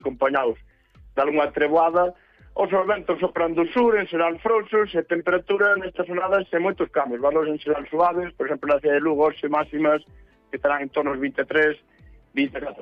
acompañados de algunha treboada. Os ventos sopran do sur, en xeral frouxos, e temperatura nestas jornadas sen moitos cambios, valores en xeral suaves, por exemplo, na cidade de Lugo, hoxe máximas que estarán en torno aos 23, 24